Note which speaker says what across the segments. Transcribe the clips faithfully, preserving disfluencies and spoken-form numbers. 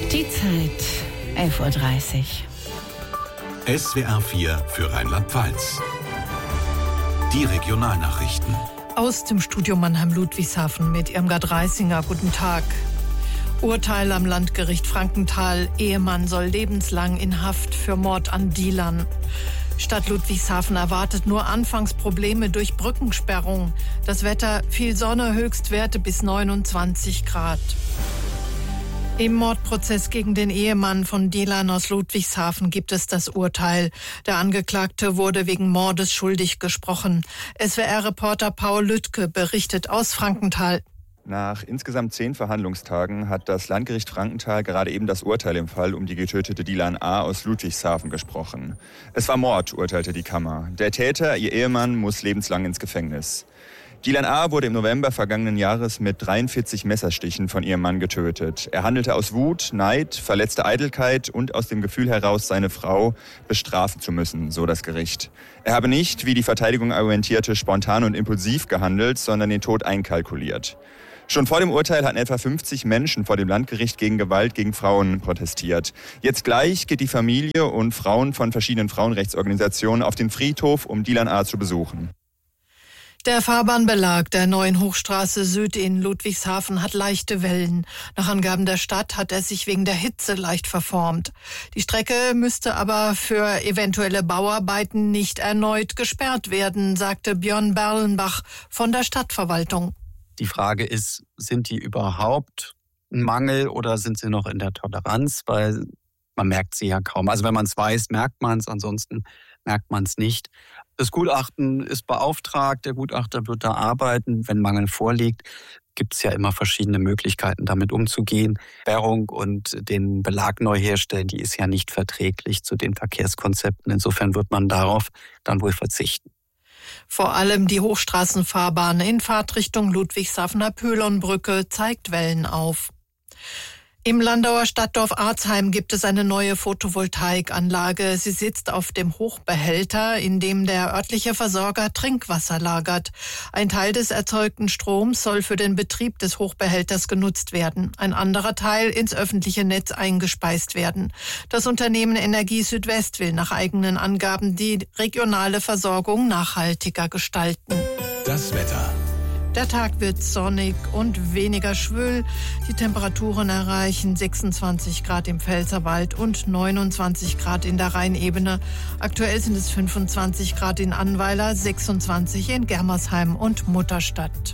Speaker 1: Die Zeit elf Uhr dreißig.
Speaker 2: S W R vier für Rheinland-Pfalz. Die Regionalnachrichten.
Speaker 3: Aus dem Studio Mannheim-Ludwigshafen mit Irmgard Reisinger. Guten Tag. Urteil am Landgericht Frankenthal. Ehemann soll lebenslang in Haft für Mord an Dealern. Stadt Ludwigshafen erwartet nur anfangs Probleme durch Brückensperrung. Das Wetter, viel Sonne, Höchstwerte bis neunundzwanzig Grad. Im Mordprozess gegen den Ehemann von Dealern aus Ludwigshafen gibt es das Urteil. Der Angeklagte wurde wegen Mordes schuldig gesprochen. S W R-Reporter Paul Lüttke berichtet aus Frankenthal.
Speaker 4: Nach insgesamt zehn Verhandlungstagen hat das Landgericht Frankenthal gerade eben das Urteil im Fall um die getötete Dilan A. aus Ludwigshafen gesprochen. Es war Mord, urteilte die Kammer. Der Täter, ihr Ehemann, muss lebenslang ins Gefängnis. Dilan A. wurde im November vergangenen Jahres mit dreiundvierzig Messerstichen von ihrem Mann getötet. Er handelte aus Wut, Neid, verletzte Eitelkeit und aus dem Gefühl heraus, seine Frau bestrafen zu müssen, so das Gericht. Er habe nicht, wie die Verteidigung argumentierte, spontan und impulsiv gehandelt, sondern den Tod einkalkuliert. Schon vor dem Urteil hatten etwa fünfzig Menschen vor dem Landgericht gegen Gewalt gegen Frauen protestiert. Jetzt gleich geht die Familie und Frauen von verschiedenen Frauenrechtsorganisationen auf den Friedhof, um Dilan A. zu besuchen.
Speaker 3: Der Fahrbahnbelag der neuen Hochstraße Süd in Ludwigshafen hat leichte Wellen. Nach Angaben der Stadt hat er sich wegen der Hitze leicht verformt. Die Strecke müsste aber für eventuelle Bauarbeiten nicht erneut gesperrt werden, sagte Björn Berlenbach von der Stadtverwaltung.
Speaker 5: Die Frage ist, sind die überhaupt ein Mangel oder sind sie noch in der Toleranz? Weil man merkt sie ja kaum. Also wenn man es weiß, merkt man es, ansonsten merkt man es nicht. Das Gutachten ist beauftragt, der Gutachter wird da arbeiten. Wenn Mangel vorliegt, gibt es ja immer verschiedene Möglichkeiten, damit umzugehen. Sperrung und den Belag neu herstellen, die ist ja nicht verträglich zu den Verkehrskonzepten. Insofern wird man darauf dann wohl verzichten.
Speaker 3: Vor allem die Hochstraßenfahrbahn in Fahrtrichtung Ludwigshafener Pylonbrücke zeigt Wellen auf. Im Landauer Stadtdorf Arzheim gibt es eine neue Photovoltaikanlage. Sie sitzt auf dem Hochbehälter, in dem der örtliche Versorger Trinkwasser lagert. Ein Teil des erzeugten Stroms soll für den Betrieb des Hochbehälters genutzt werden. Ein anderer Teil ins öffentliche Netz eingespeist werden. Das Unternehmen Energie Südwest will nach eigenen Angaben die regionale Versorgung nachhaltiger gestalten.
Speaker 2: Das Wetter.
Speaker 3: Der Tag wird sonnig und weniger schwül. Die Temperaturen erreichen sechsundzwanzig Grad im Pfälzerwald und neunundzwanzig Grad in der Rheinebene. Aktuell sind es fünfundzwanzig Grad in Annweiler, sechsundzwanzig in Germersheim und Mutterstadt.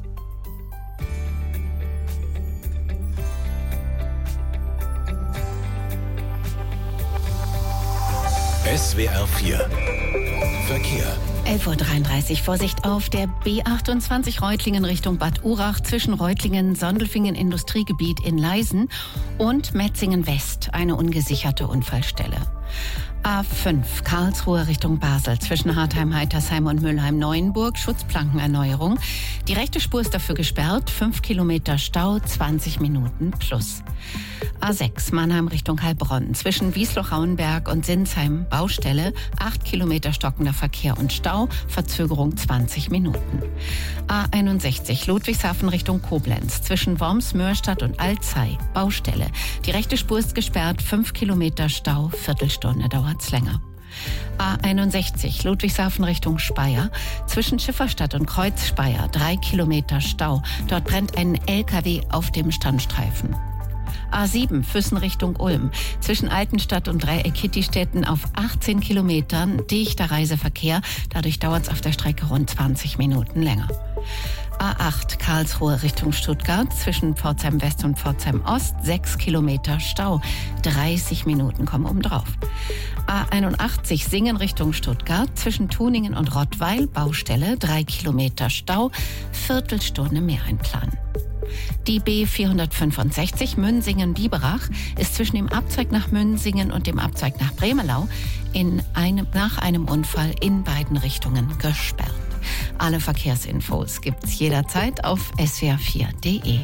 Speaker 2: S W R vier Verkehr.
Speaker 1: elf Uhr dreiunddreißig. Vorsicht auf der B achtundzwanzig Reutlingen Richtung Bad Urach zwischen Reutlingen, Sondelfingen Industriegebiet in Leisen und Metzingen West. Eine ungesicherte Unfallstelle. A fünf Karlsruhe Richtung Basel zwischen Hartheim, Heitersheim und Mülheim-Neuenburg. Schutzplankenerneuerung. Die rechte Spur ist dafür gesperrt. fünf Kilometer Stau, zwanzig Minuten plus. A sechs Mannheim Richtung Heilbronn zwischen Wiesloch-Rauenberg und Sinsheim. Baustelle. acht Kilometer stockender Verkehr und Stau. Verzögerung zwanzig Minuten. A einundsechzig Ludwigshafen Richtung Koblenz zwischen Worms, Mörstadt und Alzey. Baustelle. Die rechte Spur ist gesperrt. fünf Kilometer Stau. Viertelstunde dauert's länger. A einundsechzig Ludwigshafen Richtung Speyer zwischen Schifferstadt und Kreuzspeyer. drei Kilometer Stau. Dort brennt ein L K W auf dem Standstreifen. A sieben Füssen Richtung Ulm zwischen Altenstadt und Dreieck-Kittistädten auf achtzehn Kilometern dichter Reiseverkehr. Dadurch dauert es auf der Strecke rund zwanzig Minuten länger. A acht Karlsruhe Richtung Stuttgart zwischen Pforzheim West und Pforzheim Ost sechs Kilometer Stau. dreißig Minuten kommen obendrauf. A einundachtzig Singen Richtung Stuttgart zwischen Tuningen und Rottweil. Baustelle drei Kilometer Stau. Viertelstunde mehr einplanen. Die B vierhundertfünfundsechzig Münsingen-Biberach ist zwischen dem Abzweig nach Münsingen und dem Abzweig nach Bremelau in einem, nach einem Unfall in beiden Richtungen gesperrt. Alle Verkehrsinfos gibt's jederzeit auf S W R vier Punkt de.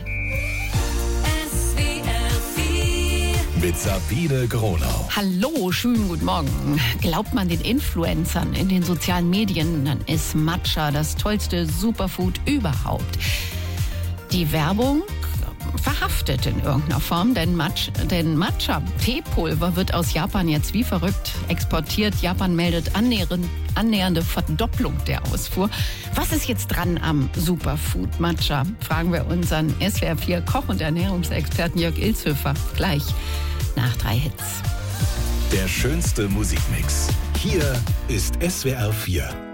Speaker 2: Mit Sabine Gronau.
Speaker 1: Hallo, schönen guten Morgen. Glaubt man den Influencern in den sozialen Medien, dann ist Matcha das tollste Superfood überhaupt. Die Werbung verhaftet in irgendeiner Form, denn, Match, denn Matcha-Teepulver wird aus Japan jetzt wie verrückt exportiert. Japan meldet annähernd, annähernde Verdopplung der Ausfuhr. Was ist jetzt dran am Superfood Matcha? Fragen wir unseren S W R vier Koch- und Ernährungsexperten Jörg Ilzhöfer gleich nach drei Hits.
Speaker 2: Der schönste Musikmix. Hier ist S W R vier.